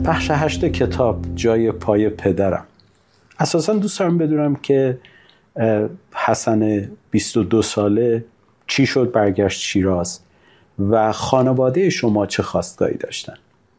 بخش 8 کتاب جای پای پدرم. اساساً دوست دارم بدونم که حسن 22 ساله چی شد برگشت شیراز و خانواده شما چه خواستگاهی داشتن؟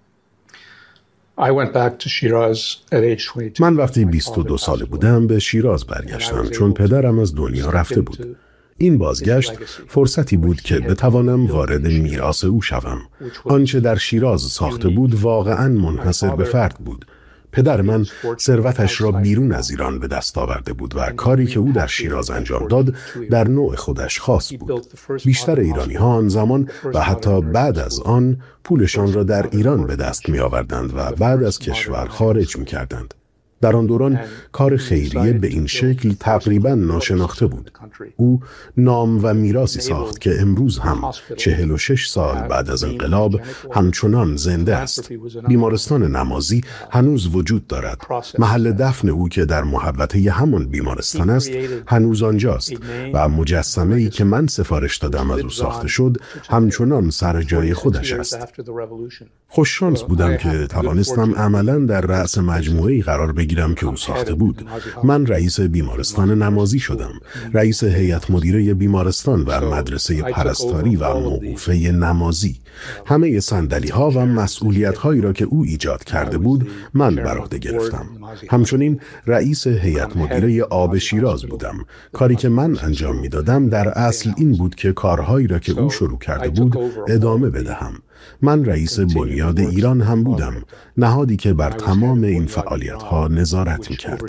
من وقتی 22 ساله بودم به شیراز برگشتم چون پدرم از دنیا رفته بود. این بازگشت فرصتی بود که بتوانم وارد میراث او شوم. آنچه در شیراز ساخته بود واقعاً منحصر به فرد بود. پدر من ثروتش را بیرون از ایران به دست آورده بود و کاری که او در شیراز انجام داد در نوع خودش خاص بود. بیشتر ایرانی ها آن زمان و حتی بعد از آن پولشان را در ایران به دست می آوردند و بعد از کشور خارج می کردند. در آن دوران کار خیریه به این شکل تقریباً ناشناخته بود. او نام و میراثی ساخت که امروز هم 46 سال بعد از انقلاب همچنان زنده است. بیمارستان نمازی هنوز وجود دارد. محل دفن او که در محوطه همان بیمارستان است هنوز آنجاست و مجسمه‌ای که من سفارش دادم از او ساخته شد همچنان سر جای خودش است. خوششانس بودم که توانستم عملاً در رأس مجموعه‌ای قرار بگیرم که او ساخته بود. من رئیس بیمارستان نمازی شدم، رئیس هیئت مدیره بیمارستان و مدرسه پرستاری و موقوفه نمازی. همه صندلی‌ها و مسئولیت‌هایی را که او ایجاد کرده بود من بر عهده گرفتم. همچنین رئیس هیئت مدیره آب شیراز بودم. کاری که من انجام می‌دادم در اصل این بود که کارهایی را که او شروع کرده بود ادامه بدهم. من رئیس بنیاد ایران هم بودم، نهادی که بر تمام این فعالیت‌ها نظارت می‌کرد.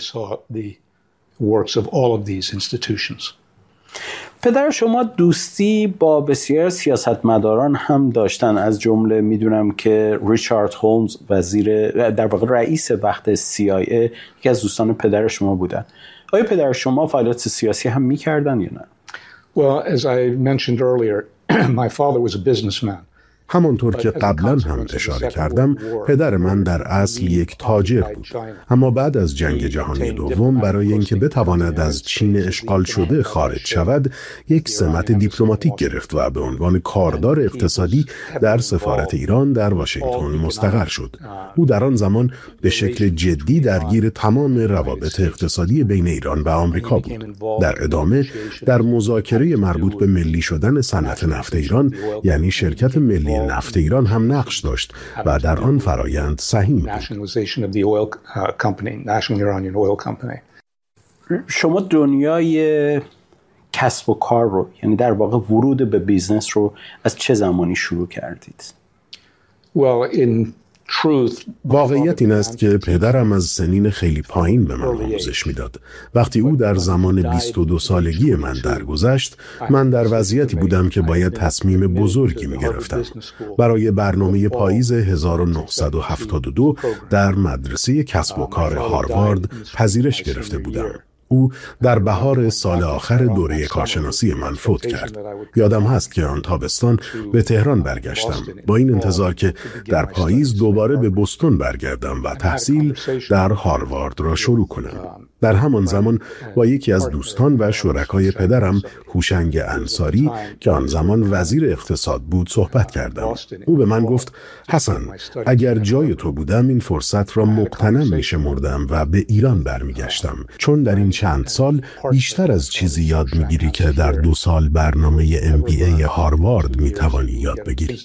پدر شما دوستی با بسیار سیاستمداران هم داشتن، از جمله میدونم که ریچارد هولمز در واقع رئیس وقت CIA یکی از دوستان پدر شما بودن. آیا پدر شما فعالیت سیاسی هم می‌کردن یا نه؟ Well, as I mentioned earlier, my father was a businessman. همانطور که قبلا هم اشاره کردم پدر من در اصل یک تاجر بود، اما بعد از جنگ جهانی دوم برای اینکه بتواند از چین اشغال شده خارج شود یک سمت دیپلماتیک گرفت و به عنوان کاردار اقتصادی در سفارت ایران در واشنگتن مستقر شد. او در آن زمان به شکل جدی درگیر تمام روابط اقتصادی بین ایران و آمریکا بود. در ادامه در مذاکره مربوط به ملی شدن صنعت نفت ایران یعنی شرکت ملی نفت ایران هم نقش داشت و در آن فرایند سهیم بود. شما دنیای کسب و کار رو یعنی در واقع ورود به بیزنس رو از چه زمانی شروع کردید؟ واقعیت این است که پدرم از سنین خیلی پایین به من آموزش میداد. وقتی او در زمان 22 سالگی من درگذشت، من در وضعیتی بودم که باید تصمیم بزرگی میگرفتم. برای برنامه پاییز 1972 در مدرسه کسب و کار هاروارد پذیرش گرفته بودم. او در بهار سال آخر دوره کارشناسی من فوت کرد. یادم هست که آن تابستان به تهران برگشتم با این انتظار که در پاییز دوباره به بوستون برگردم و تحصیل در هاروارد را شروع کنم. در همان زمان با یکی از دوستان و شرکای پدرم هوشنگ انصاری که آن زمان وزیر اقتصاد بود صحبت کردم. او به من گفت حسن، اگر جای تو بودم این فرصت را مغتنم می‌شمردم و به ایران برمیگشتم، چون در این چند سال بیشتر از چیزی یاد میگیری که در 2 سال برنامه MBA هاروارد میتوانی یاد بگیری.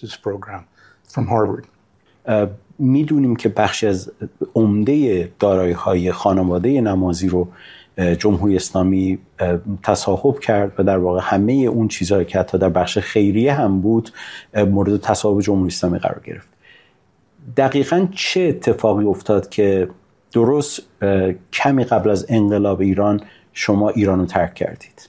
میدونیم که بخش از عمده دارایی‌های خانواده نمازی رو جمهوری اسلامی تصاحب کرد و در واقع همه اون چیزهایی که حتی در بخش خیریه هم بود مورد تصاحب جمهوری اسلامی قرار گرفت. دقیقاً چه اتفاقی افتاد که درست کمی قبل از انقلاب ایران شما ایران رو ترک کردید؟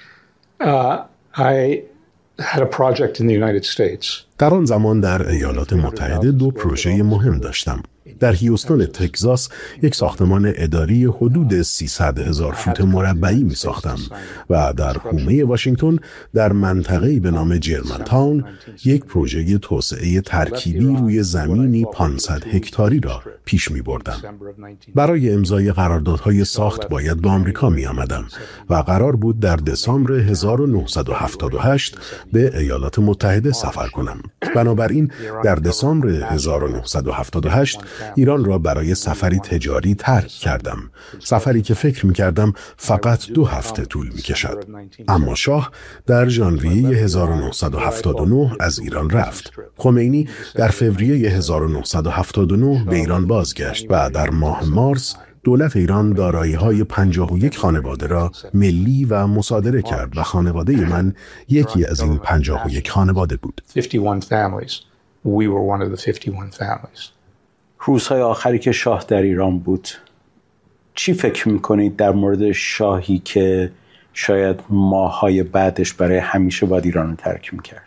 در آن زمان در ایالات متحده 2 پروژه مهم داشتم. در هیوستون تگزاس یک ساختمان اداری حدود 300,000 فوت مربعی می ساختم و در حومه واشنگتن در منطقه‌ای به نام جرمن تاون یک پروژه توسعه ترکیبی روی زمینی 500 هکتاری را پیش می بردم. برای امضای قراردادهای ساخت باید به آمریکا می آمدم و قرار بود در دسامبر 1978 به ایالات متحده سفر کنم. بنابراین در دسامبر 1978 ایران را برای سفری تجاری ترک کردم. سفری که فکر می‌کردم فقط 2 هفته طول می‌کشد. اما شاه در ژانویه 1979 از ایران رفت. خمینی در فوریه 1979 به ایران بازگشت و در ماه مارس دولت ایران دارایی‌های 51 خانواده را ملی و مصادره کرد و خانواده من یکی از این 51 خانواده بود. 51 families. We were one of the 51 families. روزهای آخری که شاه در ایران بود، چی فکر میکنید در مورد شاهی که شاید ماه‌های بعدش برای همیشه باید ایران رو ترک میکرد؟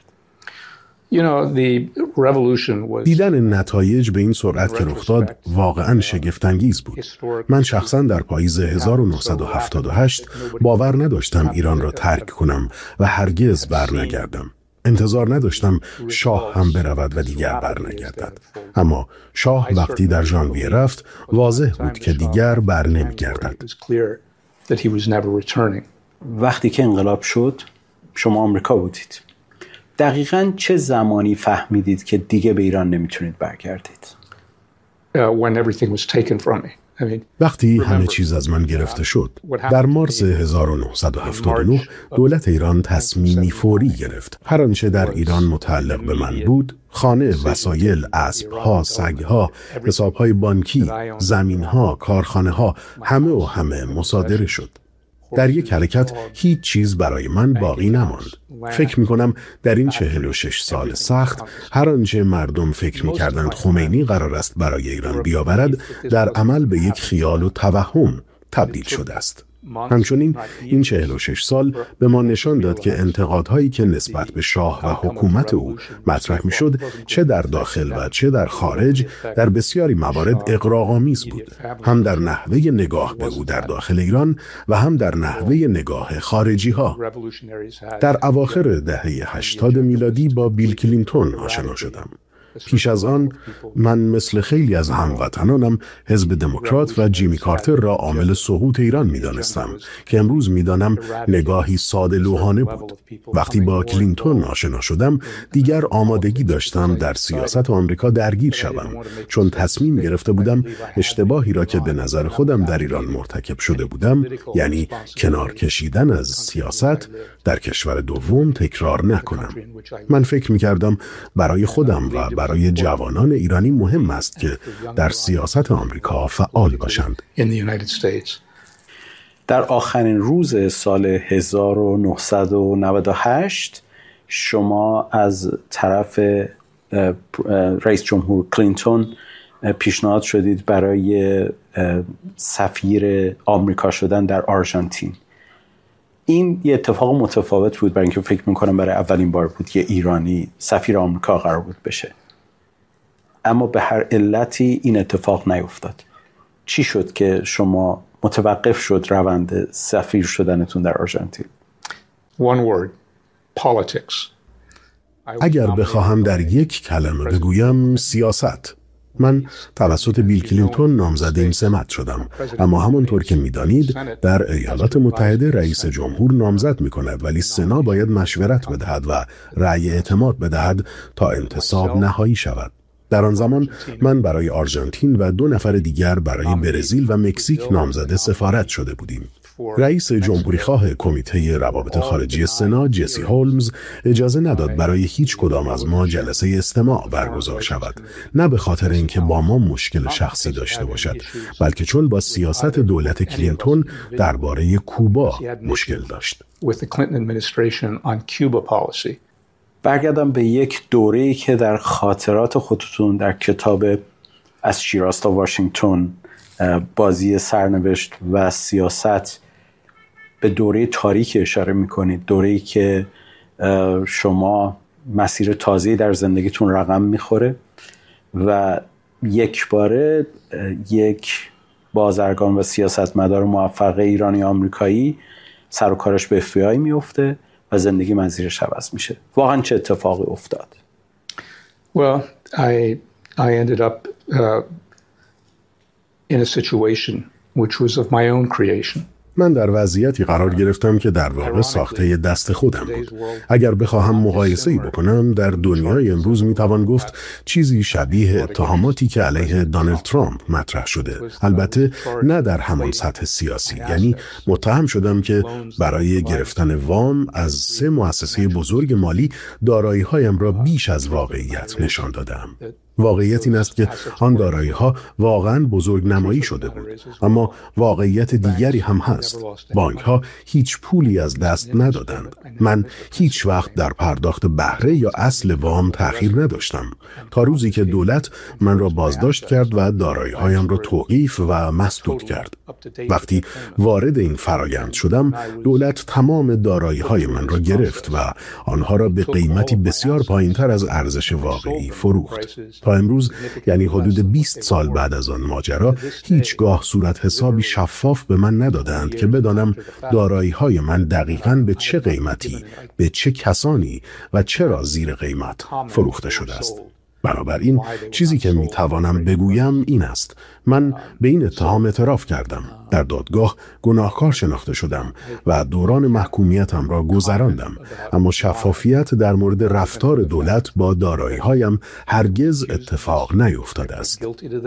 دیدن نتایج به این سرعت که رخ داد واقعاً شگفت‌انگیز بود. من شخصاً در پاییز 1978 باور نداشتم ایران را ترک کنم و هرگز برنگردم. انتظار نداشتم شاه هم برود و دیگر برنگردد. اما شاه وقتی در ژانویه رفت واضح بود که دیگر برنمیگردد. وقتی که انقلاب شد شما آمریکا بودید. دقیقاً چه زمانی فهمیدید که دیگه به ایران نمیتونید برگردید؟ وقتی همه چیز از من گرفته شد، در مارس 1979 دولت ایران تصمیمی فوری گرفت. هر آنچه در ایران متعلق به من بود، خانه، وسایل، اسب‌ها، سگ‌ها، حساب‌های بانکی، زمین‌ها، کارخانه‌ها، همه مصادره شد. در یک حرکت هیچ چیز برای من باقی نماند. فکر می‌کنم در این 46 سال سخت هر آنچه مردم فکر می‌کردند خمینی قرار است برای ایران بیاورد در عمل به یک خیال و توهم تبدیل شده است. همچنین این 46 سال به ما نشان داد که انتقادهایی که نسبت به شاه و حکومت او مطرح می‌شد، چه در داخل و چه در خارج، در بسیاری موارد اغراق‌آمیز بود، هم در نحوه نگاه به او در داخل ایران و هم در نحوه نگاه خارجی‌ها. در اواخر دهه 80 میلادی با بیل کلینتون آشنا شدم. پیش از آن من مثل خیلی از هموطنانم حزب دموکرات و جیمی کارتر را عامل سقوط ایران می‌دانستم که امروز می‌دانم نگاهی ساده لوحانه بود. وقتی با کلینتون آشنا شدم دیگر آمادگی داشتم در سیاست آمریکا درگیر شوم، چون تصمیم گرفته بودم اشتباهی را که به نظر خودم در ایران مرتکب شده بودم، یعنی کنار کشیدن از سیاست، در کشور دوم تکرار نکنم. من فکر می‌کردم برای خودم و برای جوانان ایرانی مهم است که در سیاست آمریکا فعال باشند. در آخرین روز سال 1998 شما از طرف رئیس جمهور کلینتون پیشنهاد شدید برای سفیر آمریکا شدن در آرژانتین. این یه اتفاق متفاوت بود، برای اینکه فکر میکنم برای اولین بار بود که ایرانی سفیر آمریکا قرار بود بشه. اما به هر علتی این اتفاق نیفتاد. چی شد که شما متوقف شد روند سفیر شدنتون در آرژانتین؟ One word: politics. اگر بخواهم در یک کلمه بگویم، سیاست. من توسط بیل کلینتون نامزد این سمت شدم، اما همانطور که می‌دانید در ایالات متحده رئیس جمهور نامزد می‌کند، ولی سنا باید مشورت بدهد و رأی اعتماد بدهد تا انتصاب نهایی شود. در آن زمان من برای آرژانتین و 2 نفر دیگر برای برزیل و مکزیک نامزد سفارت شده بودیم. رئیس جمهوری خواه کمیته روابط خارجی سنا جسی هولمز اجازه نداد برای هیچ کدام از ما جلسه استماع برگزار شود، نه به خاطر اینکه با ما مشکل شخصی داشته باشد، بلکه چون با سیاست دولت کلینتون درباره کوبا مشکل داشت. برگردم به یک دوره‌ای که در خاطرات خودتون در کتاب از شیراز تا واشنگتن، بازی سرنوشت و سیاست، به دوره تاریکی اشاره میکنید، دوره‌ای که شما مسیر تازه‌ای در زندگیتون رقم میخوره و یک باره یک بازرگان و سیاستمدار موفق ایرانی آمریکایی سر و کارش به FBI میفته و زندگی مسیرش عوض میشه. واقعا چه اتفاقی افتاد؟ Well, I ended up in a situation which was of my own creation. من در وضعیتی قرار گرفتم که در واقع ساخته دست خودم بود. اگر بخواهم مقایسه‌ای بکنم، در دنیای امروز میتوان گفت چیزی شبیه اتهاماتی که علیه دونالد ترامپ مطرح شده. البته نه در همان سطح سیاسی، یعنی متهم شدم که برای گرفتن وام از 3 مؤسسه بزرگ مالی دارایی‌هایم را بیش از واقعیت نشان دادم. واقعیت این است که آن دارایی‌ها واقعاً بزرگ نمایی شده بود. اما واقعیت دیگری هم هست. بانک‌ها هیچ پولی از دست ندادند. من هیچ وقت در پرداخت بهره یا اصل وام تأخیر نداشتم، تا روزی که دولت من را بازداشت کرد و دارایی‌هایم را توقیف و مسدود کرد. وقتی وارد این فرایند شدم، دولت تمام دارایی‌های من را گرفت و آنها را به قیمتی بسیار پایین‌تر از ارزش واقعی فروخت. تا امروز، یعنی حدود 20 سال بعد از آن ماجرا، هیچگاه صورت حسابی شفاف به من ندادند که بدانم دارایی‌های من دقیقاً به چه قیمتی، به چه کسانی و چرا زیر قیمت فروخته شده است. بنابراین چیزی که میتوانم بگویم این است: من به این اتهام اعتراف کردم، در دادگاه گناهکار شناخته شدم و دوران محکومیتم را گذراندم، اما شفافیت در مورد رفتار دولت با دارایی‌هایم هرگز اتفاق نیفتاده است.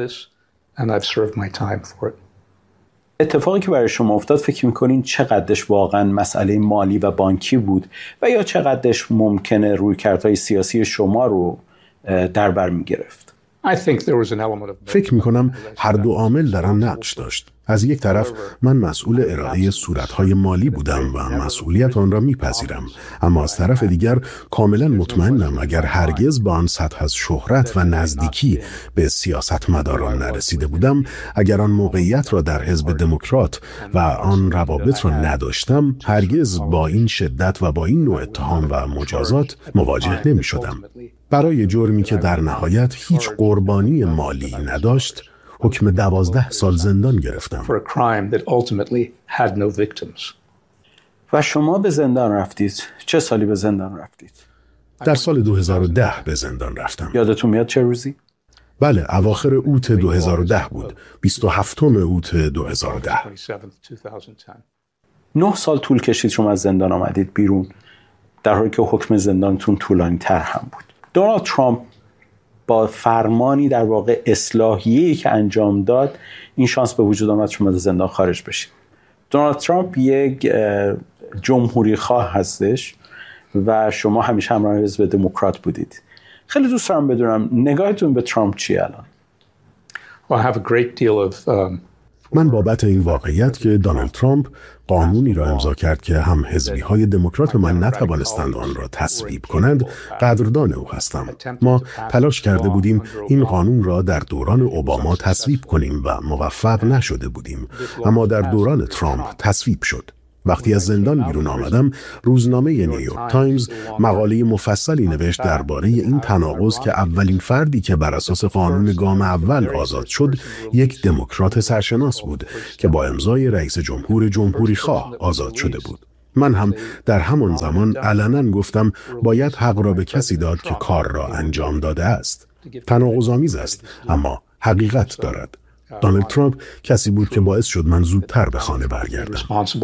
اتفاقی که برای شما افتاد فکر می‌کنین چقدرش واقعاً مسئله مالی و بانکی بود و یا چقدرش ممکنه رویکردهای سیاسی شما رو در بر می‌گرفت؟ فکر می‌کنم هر دو عامل در آن نقش داشت. از یک طرف من مسئول ارائه صورت‌های مالی بودم و مسئولیت آن را می‌پذیرم، اما از طرف دیگر کاملاً مطمئنم اگر هرگز به آن سطح از شهرت و نزدیکی به سیاستمداران نرسیده بودم، اگر آن موقعیت را در حزب دموکرات و آن روابط را نداشتم، هرگز با این شدت و با این نوع اتهام و مجازات مواجه نمی‌شدم. برای جرمی که در نهایت هیچ قربانی مالی نداشت، حکم 12 سال زندان گرفتم. و شما به زندان رفتید. چه سالی به زندان رفتید؟ در سال 2010 به زندان رفتم. یادتون میاد چه روزی؟ بله، اواخر اوت 2010 بود. 27 اوت 2010. 9 سال طول کشید شما از زندان آمدید بیرون، در حالی که حکم زندانتون طولانی تر هم بود. دونالد ترامپ با فرمانی در واقع اصلاحیه‌ای که انجام داد این شانس به وجود آمد شما از زندان خارج بشید. دونالد ترامپ یک جمهوری خواه هستش و شما همیشه همراه حزب دموکرات بودید. خیلی دوست دارم بدونم نگاهتون به ترامپ چیه الان؟ من بابت این واقعیت که دونالد ترامپ قانونی را امضا کرد که هم حزبی‌های دموکرات من نتوانستند آن را تصویب کنند، قدردان او هستم. ما تلاش کرده بودیم این قانون را در دوران اوباما تصویب کنیم و موفق نشده بودیم، اما در دوران ترامپ تصویب شد. وقتی از زندان بیرون آمدم، روزنامه نیویورک تایمز مقاله مفصلی نوشت درباره این تناقض که اولین فردی که بر اساس قانون گام اول آزاد شد، یک دموکرات سرشناس بود که با امضای رئیس جمهور جمهوری خواه آزاد شده بود. من هم در همان زمان علنا گفتم باید حق را به کسی داد که کار را انجام داده است. تناقض‌آمیز است، اما حقیقت دارد. دونالد ترامپ کسی بود که باعث شد من زودتر به خانه برگردم.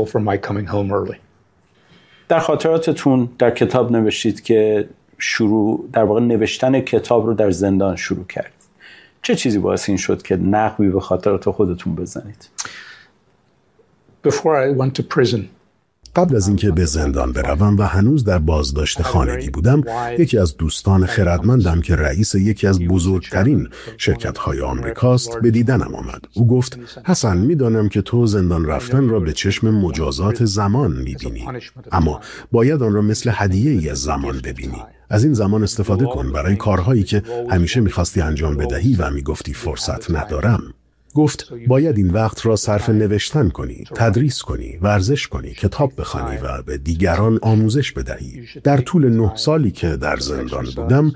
در خاطراتتون در کتاب نوشتید که در واقع نوشتن کتاب رو در زندان شروع کردید. چه چیزی باعث این شد که نقبی به خاطرات خودتون بزنید؟ قبل از اینکه به زندان بروم و هنوز در بازداشت خانگی بودم، یکی از دوستان خردمندم که رئیس یکی از بزرگترین شرکت‌های آمریکاست به دیدنم آمد. او گفت: حسن، می‌دانم که تو زندان رفتن را به چشم مجازات زمان می‌بینی، اما باید آن را مثل هدیه‌ای از زمان ببینی. از این زمان استفاده کن برای کارهایی که همیشه می‌خواستی انجام بدهی و می‌گفتی فرصت ندارم. گفت باید این وقت را صرف نوشتن کنی، تدریس کنی، ورزش کنی، کتاب بخوانی و به دیگران آموزش بدهی. در طول 9 سالی که در زندان بودم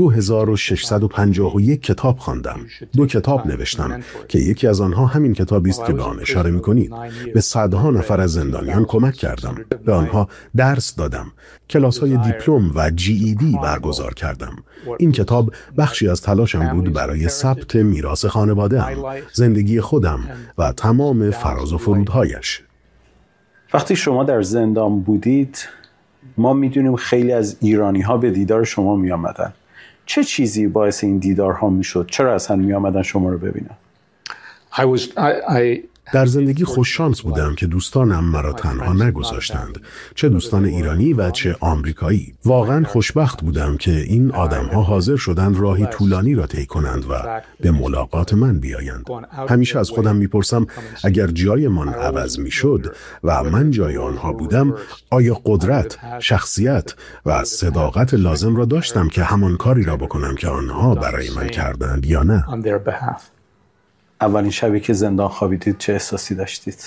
2651 کتاب خواندم. 2 کتاب نوشتم که یکی از آنها همین کتابی است که به آن اشاره می‌کنید. به صدها نفر از زندانیان کمک کردم. به آنها درس دادم. کلاس‌های دیپلم و GED برگزار کردم. این کتاب بخشی از تلاشم بود برای ثبت میراث خانواده‌ام، زندگی خودم و تمام فراز و فرودهایش. وقتی شما در زندان بودید ما میدونیم خیلی از ایرانی ها به دیدار شما می آمدن. چه چیزی باعث این دیدارها می شد؟ چرا اصلا می آمدن شما رو ببینن؟ در زندگی خوششانس بودم که دوستانم مرا تنها نگذاشتند، چه دوستان ایرانی و چه آمریکایی. واقعا خوشبخت بودم که این آدم‌ها حاضر شدند راهی طولانی را طی کنند و به ملاقات من بیایند. همیشه از خودم میپرسم اگر جای من عوض میشد و من جای آنها بودم، آیا قدرت، شخصیت و صداقت لازم را داشتم که همان کاری را بکنم که آنها برای من کردند یا نه؟ اولین شبی که زندان خوابیدید چه احساسی داشتید؟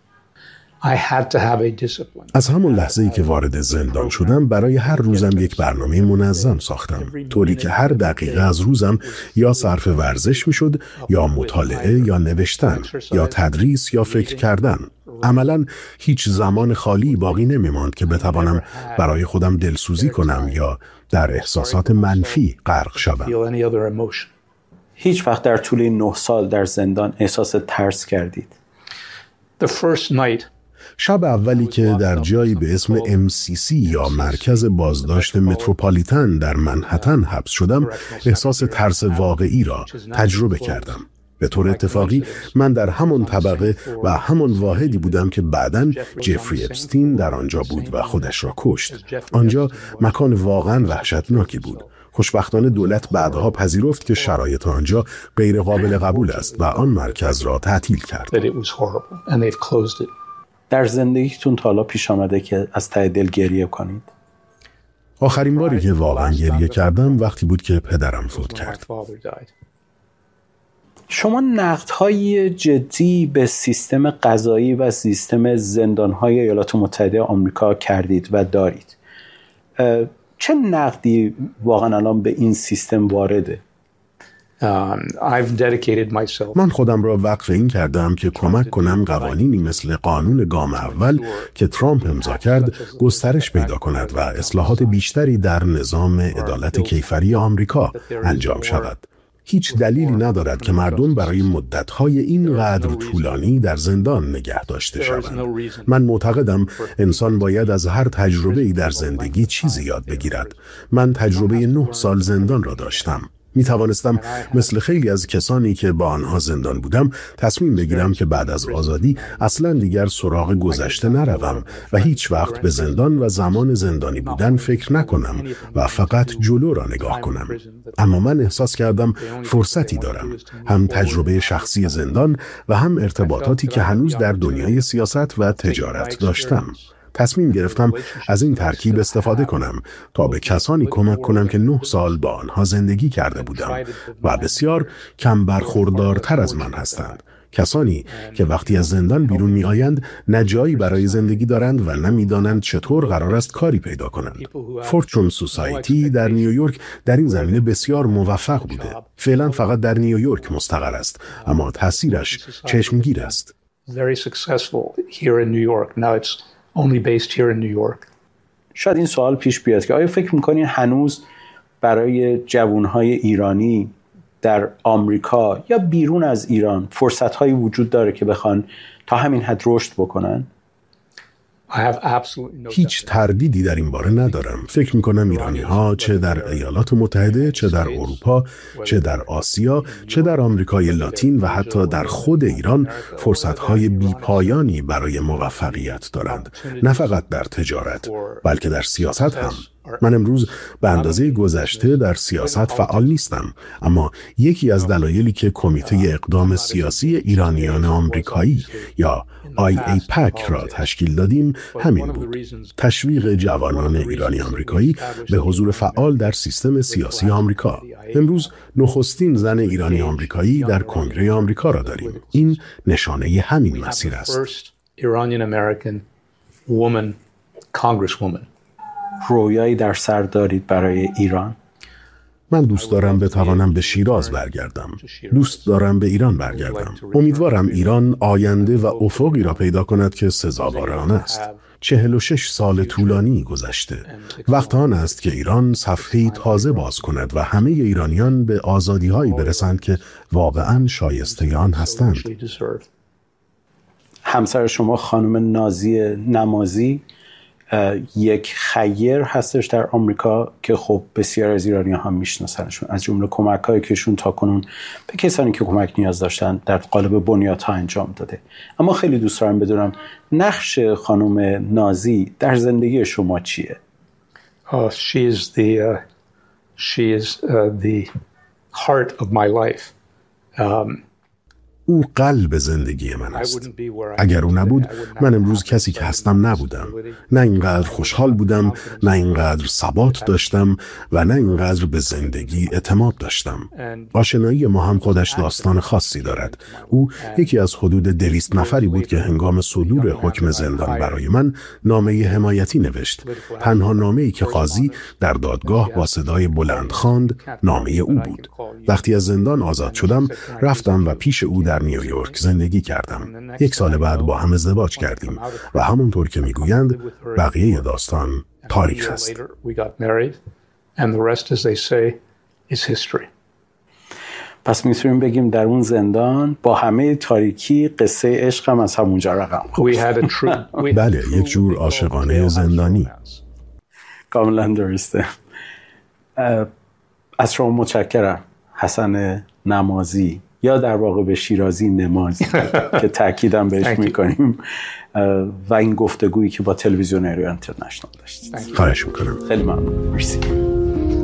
از همون لحظه‌ای که وارد زندان شدم برای هر روزم یک برنامه منظم ساختم، طوری که هر دقیقه از روزم یا صرف ورزش میشد یا مطالعه یا نوشتن یا تدریس یا فکر کردن. عملاً هیچ زمان خالی باقی نمی‌ماند که بتوانم برای خودم دلسوزی کنم یا در احساسات منفی غرق شوم. هیچ وقت در طول 9 سال در زندان احساس ترس کردید؟ شب اولی که در جایی به اسم MCC یا مرکز بازداشت متروپولیتن در منهتن حبس شدم، احساس ترس واقعی را تجربه کردم. به طور اتفاقی من در همان طبقه و همان واحدی بودم که بعداً جفری اپستین در آنجا بود و خودش را کشت. آنجا مکان واقعاً وحشتناکی بود. خوشبختانه دولت بعدها پذیرفت که شرایط آنجا غیر قابل قبول است و آن مرکز را تعطیل کرد. در زندگیتون تا حالا پیش آمده که از ته دل گریه کنید؟ آخرین باری که واقعا گریه کردم وقتی بود که پدرم فوت کرد. شما نقدهای جدی به سیستم قضایی و سیستم زندانهای ایالات متحده آمریکا کردید و دارید. چه نقدی واقعا الان به این سیستم وارده؟ من خودم را وقف این کردم که کمک کنم قوانینی مثل قانون گام اول که ترامپ امضا کرد گسترش پیدا کند و اصلاحات بیشتری در نظام عدالت کیفری آمریکا انجام شود. هیچ دلیلی ندارد که مردم برای مدت‌های اینقدر طولانی در زندان نگه داشته شوند. من معتقدم انسان باید از هر تجربه‌ای در زندگی چیزی یاد بگیرد. من تجربه 9 سال زندان را داشتم. می توانستم مثل خیلی از کسانی که با آنها زندان بودم تصمیم بگیرم که بعد از آزادی اصلا دیگر سراغ گذشته نروم و هیچ وقت به زندان و زمان زندانی بودن فکر نکنم و فقط جلو را نگاه کنم. اما من احساس کردم فرصتی دارم، هم تجربه شخصی زندان و هم ارتباطاتی که هنوز در دنیای سیاست و تجارت داشتم. تصمیم گرفتم از این ترکیب استفاده کنم تا به کسانی کمک کنم که 9 سال با آنها زندگی کرده بودم و بسیار کم برخوردارتر از من هستند. کسانی که وقتی از زندان بیرون می آیند نه جایی برای زندگی دارند و نمیدانند چطور قرار است کاری پیدا کنند. فورچون سوسایتی در نیویورک در این زمینه بسیار موفق بوده. فعلا فقط در نیویورک مستقر است، اما تأثیرش چشمگیر است. شاید این سوال پیش بیاد که آیا فکر می‌کنی هنوز برای جوانهای ایرانی در آمریکا یا بیرون از ایران فرصت‌هایی وجود داره که بخوان تا همین حد رشد بکنن؟ هیچ تردیدی در این باره ندارم. فکر می‌کنم ایرانی‌ها چه در ایالات متحده، چه در اروپا، چه در آسیا، چه در آمریکای لاتین و حتی در خود ایران فرصت‌های بی‌پایانی برای موفقیت دارند. نه فقط در تجارت، بلکه در سیاست هم. من امروز به اندازه گذشته در سیاست فعال نیستم، اما یکی از دلایلی که کمیته اقدام سیاسی ایرانیان آمریکایی یا IAPAC را تشکیل دادیم همین بود: تشویق جوانان ایرانی آمریکایی به حضور فعال در سیستم سیاسی آمریکا. امروز نخستین زن ایرانی آمریکایی در کنگره آمریکا را داریم. این نشانه همین مسیر است. رویایی در سر دارید برای ایران؟ من دوست دارم بتوانم به شیراز برگردم. دوست دارم به ایران برگردم. امیدوارم ایران آینده و افقی را پیدا کند که سزاوار آن است. 46 سال طولانی گذشته. وقت آن است که ایران صفحه‌ای تازه باز کند و همه ایرانیان به آزادی‌هایی برسند که واقعاً شایسته آن هستند. همسر شما خانم نازی نمازی یک خیر هستش در آمریکا که خب بسیار از ایرانی‌ها هم میشناسنشون، از جمله کمک‌هایی که ایشون تاکنون به کسانی که کمک نیاز داشتن در قالب بنیادها انجام داده. اما خیلی دوست دارم بدونم نقش خانم نازی در زندگی شما چیه؟ She is the heart of my life. او قلب زندگی من است. اگر او نبود من امروز کسی که هستم نبودم. نه اینقدر خوشحال بودم، نه اینقدر ثبات داشتم و نه اینقدر به زندگی اعتماد داشتم. آشنایی ما هم خودش داستان خاصی دارد. او یکی از حدود 200 نفری بود که هنگام صدور حکم زندان برای من نامه حمایتی نوشت. تنها نامه‌ای که قاضی در دادگاه با صدای بلند خواند نامه او بود. وقتی از زندان آزاد شدم رفتم و پیش او در نیویورک زندگی کردم. 1 سال بعد با هم ازدواج کردیم و همونطور که میگویند بقیه داستان تاریخ است. پس میتونیم بگیم در اون زندان با همه تاریکی قصه عشق هم از همونجا رقم خورد. بله، یک جور عاشقانه زندانی. کاملا درسته. از شما متشکرم حسن نمازی، یا در واقع به شیرازی نمازی که تأکیدم بهش میکنیم، و این گفتگویی که با تلویزیون ایران اینترنشنال داشتید. خواهش میکنم. خیلی ممنون. مرسی.